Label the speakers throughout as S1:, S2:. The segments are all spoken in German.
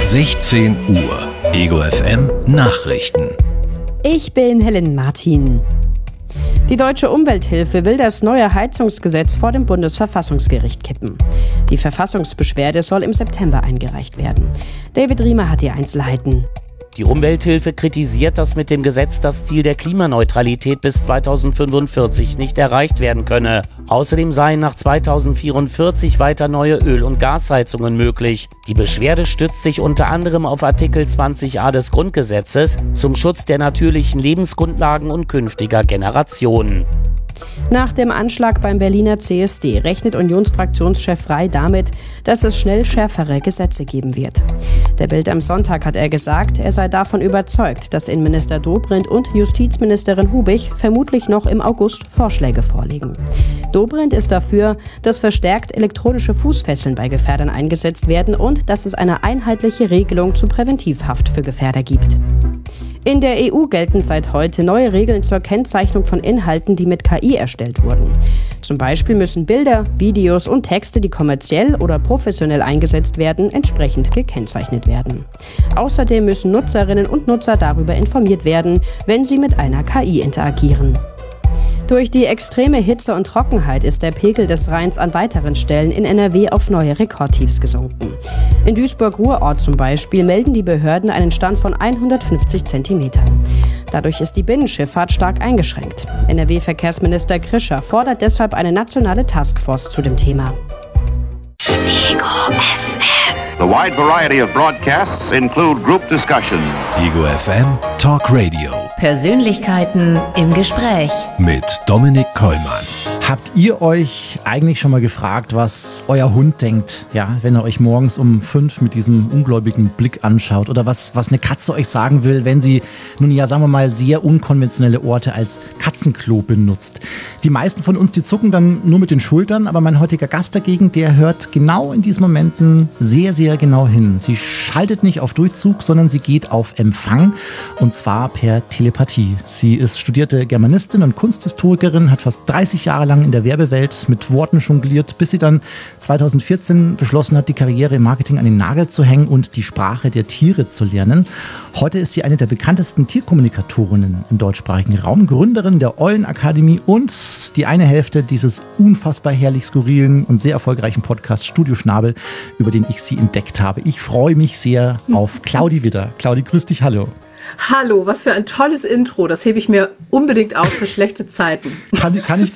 S1: 16 Uhr. Ego FM Nachrichten.
S2: Ich bin Helen Martin. Die Deutsche Umwelthilfe will das neue Heizungsgesetz vor dem Bundesverfassungsgericht kippen. Die Verfassungsbeschwerde soll im September eingereicht werden. David Riemer hat die Einzelheiten.
S3: Die Umwelthilfe kritisiert, dass mit dem Gesetz das Ziel der Klimaneutralität bis 2045 nicht erreicht werden könne. Außerdem seien nach 2044 weiter neue Öl- und Gasheizungen möglich. Die Beschwerde stützt sich unter anderem auf Artikel 20a des Grundgesetzes zum Schutz der natürlichen Lebensgrundlagen und künftiger Generationen.
S2: Nach dem Anschlag beim Berliner CSD rechnet Unionsfraktionschef Rey damit, dass es schnell schärfere Gesetze geben wird. Der Bild am Sonntag hat er gesagt, er sei davon überzeugt, dass Innenminister Dobrindt und Justizministerin Hubig vermutlich noch im August Vorschläge vorlegen. Dobrindt ist dafür, dass verstärkt elektronische Fußfesseln bei Gefährdern eingesetzt werden und dass es eine einheitliche Regelung zur Präventivhaft für Gefährder gibt. In der EU gelten seit heute neue Regeln zur Kennzeichnung von Inhalten, die mit KI erstellt wurden. Zum Beispiel müssen Bilder, Videos und Texte, die kommerziell oder professionell eingesetzt werden, entsprechend gekennzeichnet werden. Außerdem müssen Nutzerinnen und Nutzer darüber informiert werden, wenn sie mit einer KI interagieren. Durch die extreme Hitze und Trockenheit ist der Pegel des Rheins an weiteren Stellen in NRW auf neue Rekordtiefs gesunken. In Duisburg-Ruhrort zum Beispiel melden die Behörden einen Stand von 150 Zentimetern. Dadurch ist die Binnenschifffahrt stark eingeschränkt. NRW-Verkehrsminister Krischer fordert deshalb eine nationale Taskforce zu dem Thema.
S1: Ego FM.
S4: The wide variety of broadcasts include group discussion.
S1: Ego FM Talk Radio.
S5: Persönlichkeiten im Gespräch.
S1: Mit Dominik Kollmann.
S6: Habt ihr euch eigentlich schon mal gefragt, was euer Hund denkt, ja, wenn er euch morgens um 5 mit diesem ungläubigen Blick anschaut? Oder was eine Katze euch sagen will, wenn sie nun ja, sagen wir mal, sehr unkonventionelle Orte als Katzenklo benutzt? Die meisten von uns, die zucken dann nur mit den Schultern, aber mein heutiger Gast dagegen, der hört genau in diesen Momenten sehr, sehr genau hin. Sie schaltet nicht auf Durchzug, sondern sie geht auf Empfang, und zwar per Telepathie. Sie ist studierte Germanistin und Kunsthistorikerin, hat fast 30 Jahre lang in der Werbewelt mit Worten jongliert, bis sie dann 2014 beschlossen hat, die Karriere im Marketing an den Nagel zu hängen und die Sprache der Tiere zu lernen. Heute ist sie eine der bekanntesten Tierkommunikatorinnen im deutschsprachigen Raum, Gründerin der Eulenakademie und die eine Hälfte dieses unfassbar herrlich skurrilen und sehr erfolgreichen Podcasts Studio Schnabel, über den ich sie entdeckt habe. Ich freue mich sehr auf Claudi Widder. Claudi, grüß dich, hallo.
S7: Hallo, was für ein tolles Intro. Das hebe ich mir unbedingt auf für schlechte Zeiten.
S6: Kann ich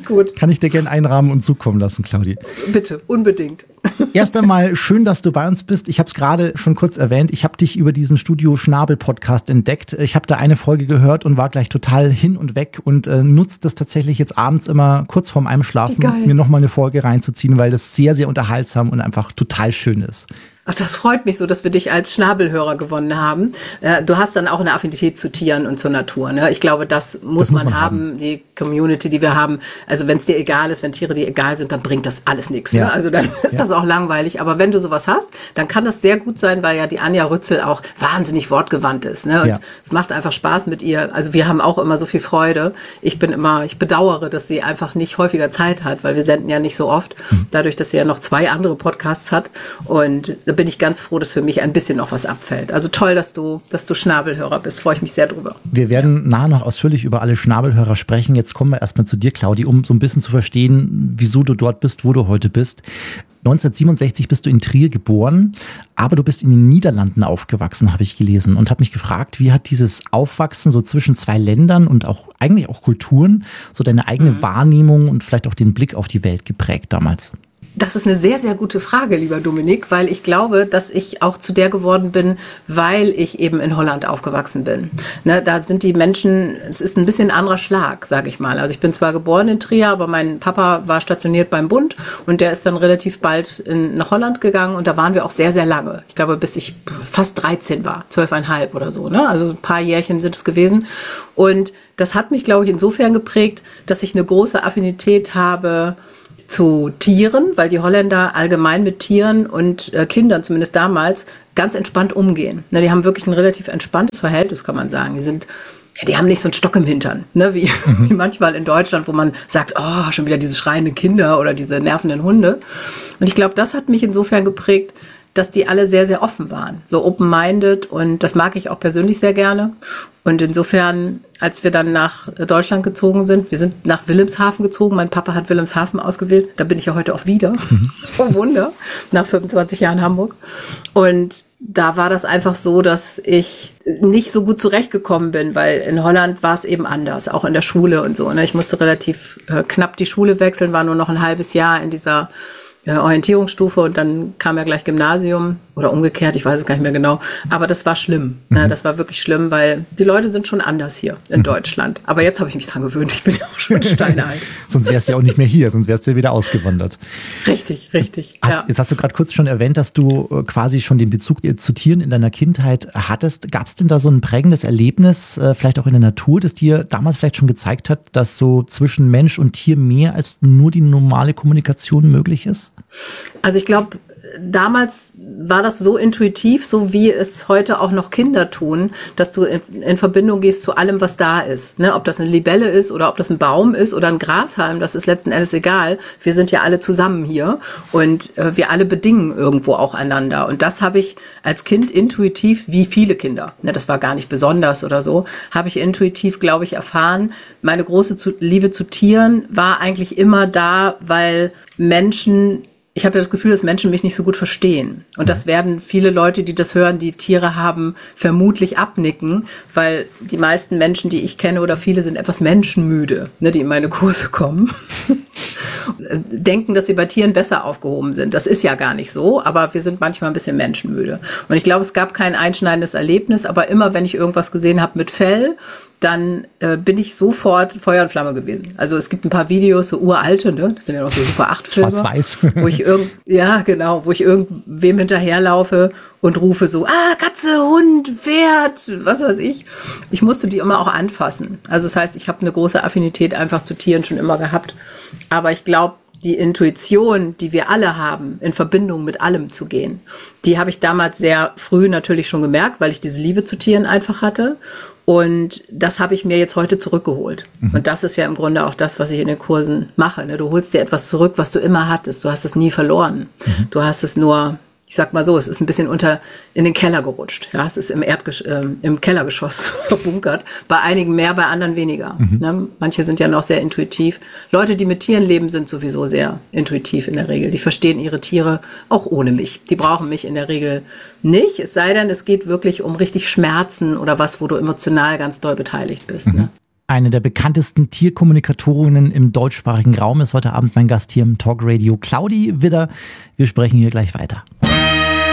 S6: dir gerne einrahmen und zukommen lassen, Claudi?
S7: Bitte, unbedingt.
S6: Erst einmal schön, dass du bei uns bist. Ich habe es gerade schon kurz erwähnt. Ich habe dich über diesen Studio Schnabel Podcast entdeckt. Ich habe da eine Folge gehört und war gleich total hin und weg und nutze das tatsächlich jetzt abends immer kurz vorm Einschlafen, mir nochmal eine Folge reinzuziehen, weil das sehr, sehr unterhaltsam und einfach total schön ist.
S7: Ach, das freut mich so, dass wir dich als Schnabelhörer gewonnen haben. Du hast dann auch eine Affinität zu Tieren und zur Natur, ne? Ich glaube, das muss man haben, die Community, die wir haben. Also wenn es dir egal ist, wenn Tiere dir egal sind, dann bringt das alles nichts. Ja. Ne? Also dann ist das auch langweilig. Aber wenn du sowas hast, dann kann das sehr gut sein, weil ja die Anja Rützel auch wahnsinnig wortgewandt ist. Ne? Und es macht einfach Spaß mit ihr. Also wir haben auch immer so viel Freude. Ich bedauere, dass sie einfach nicht häufiger Zeit hat, weil wir senden ja nicht so oft. Dadurch, dass sie ja noch 2 andere Podcasts hat. Und da bin ich ganz froh, dass für mich ein bisschen noch was abfällt. Also toll, dass du Schnabelhörer bist. Freue ich mich sehr drüber.
S6: Wir werden nachher noch ausführlich über alle Schnabelhörer sprechen. Jetzt kommen wir erstmal zu dir, Claudi, um so ein bisschen zu verstehen, wieso du dort bist, wo du heute bist. 1967 bist du in Trier geboren, aber du bist in den Niederlanden aufgewachsen, habe ich gelesen, und habe mich gefragt, wie hat dieses Aufwachsen so zwischen 2 Ländern und auch eigentlich auch Kulturen so deine eigene Wahrnehmung und vielleicht auch den Blick auf die Welt geprägt damals?
S7: Das ist eine sehr, sehr gute Frage, lieber Dominik, weil ich glaube, dass ich auch zu der geworden bin, weil ich eben in Holland aufgewachsen bin. Ne, da sind die Menschen, es ist ein bisschen ein anderer Schlag, sage ich mal. Also ich bin zwar geboren in Trier, aber mein Papa war stationiert beim Bund und der ist dann relativ bald nach Holland gegangen und da waren wir auch sehr, sehr lange. Ich glaube, bis ich fast 13 war, 12,5 oder so. Ne? Also ein paar Jährchen sind es gewesen. Und das hat mich, glaube ich, insofern geprägt, dass ich eine große Affinität habe zu Tieren, weil die Holländer allgemein mit Tieren und Kindern, zumindest damals, ganz entspannt umgehen. Die haben wirklich ein relativ entspanntes Verhältnis, kann man sagen. Die haben nicht so einen Stock im Hintern, ne, wie manchmal in Deutschland, wo man sagt, oh, schon wieder diese schreienden Kinder oder diese nervenden Hunde. Und ich glaube, das hat mich insofern geprägt, dass die alle sehr, sehr offen waren, so open-minded, und das mag ich auch persönlich sehr gerne. Und insofern, als wir dann nach Deutschland gezogen sind, wir sind nach Wilhelmshaven gezogen, mein Papa hat Wilhelmshaven ausgewählt, da bin ich ja heute auch wieder, oh Wunder, nach 25 Jahren Hamburg. Und da war das einfach so, dass ich nicht so gut zurechtgekommen bin, weil in Holland war es eben anders, auch in der Schule und so. Ich musste relativ knapp die Schule wechseln, war nur noch ein halbes Jahr in dieser Orientierungsstufe und dann kam ja gleich Gymnasium oder umgekehrt, ich weiß es gar nicht mehr genau. Aber das war schlimm. Das war wirklich schlimm, weil die Leute sind schon anders hier in Deutschland. Aber jetzt habe ich mich dran gewöhnt, ich bin ja auch schon steinalt.
S6: Sonst wärst du ja auch nicht mehr hier, sonst wärst du ja wieder ausgewandert.
S7: Richtig.
S6: Jetzt hast du gerade kurz schon erwähnt, dass du quasi schon den Bezug zu Tieren in deiner Kindheit hattest. Gab es denn da so ein prägendes Erlebnis, vielleicht auch in der Natur, das dir damals vielleicht schon gezeigt hat, dass so zwischen Mensch und Tier mehr als nur die normale Kommunikation möglich ist?
S7: Also ich glaube, damals war das so intuitiv, so wie es heute auch noch Kinder tun, dass du in Verbindung gehst zu allem, was da ist. Ne? Ob das eine Libelle ist oder ob das ein Baum ist oder ein Grashalm, das ist letzten Endes egal. Wir sind ja alle zusammen hier und wir alle bedingen irgendwo auch einander. Und das habe ich als Kind intuitiv, wie viele Kinder, ne, das war gar nicht besonders oder so, habe ich intuitiv, glaube ich, erfahren. Meine große Liebe zu Tieren war eigentlich immer da, weil ich hatte das Gefühl, dass Menschen mich nicht so gut verstehen. Und das werden viele Leute, die das hören, die Tiere haben, vermutlich abnicken, weil die meisten Menschen, die ich kenne oder viele, sind etwas menschenmüde, ne, die in meine Kurse kommen. Denken, dass sie bei Tieren besser aufgehoben sind. Das ist ja gar nicht so, aber wir sind manchmal ein bisschen menschenmüde. Und ich glaube, es gab kein einschneidendes Erlebnis, aber immer, wenn ich irgendwas gesehen habe mit Fell, dann bin ich sofort Feuer und Flamme gewesen. Also es gibt ein paar Videos, so uralte, ne? Das sind ja noch so Super 8-Filme.
S6: Schwarz-Weiß.
S7: Wo ich irgendwem hinterherlaufe und rufe so, Katze, Hund, Pferd, was weiß ich. Ich musste die immer auch anfassen. Also das heißt, ich habe eine große Affinität einfach zu Tieren schon immer gehabt. Aber ich glaube, die Intuition, die wir alle haben, in Verbindung mit allem zu gehen, die habe ich damals sehr früh natürlich schon gemerkt, weil ich diese Liebe zu Tieren einfach hatte. Und das habe ich mir jetzt heute zurückgeholt. Und das ist ja im Grunde auch das, was ich in den Kursen mache. Ne? Du holst dir etwas zurück, was du immer hattest. Du hast es nie verloren. Du hast es nur, ich sag mal so, es ist ein bisschen in den Keller gerutscht. Ja, es ist im Kellergeschoss verbunkert. Bei einigen mehr, bei anderen weniger. Ne? Manche sind ja noch sehr intuitiv. Leute, die mit Tieren leben, sind sowieso sehr intuitiv in der Regel. Die verstehen ihre Tiere auch ohne mich. Die brauchen mich in der Regel nicht. Es sei denn, es geht wirklich um richtig Schmerzen oder was, wo du emotional ganz doll beteiligt bist. Ne?
S6: Eine der bekanntesten Tierkommunikatorinnen im deutschsprachigen Raum ist heute Abend mein Gast hier im Talkradio, Claudi Widder. Wir sprechen hier gleich weiter.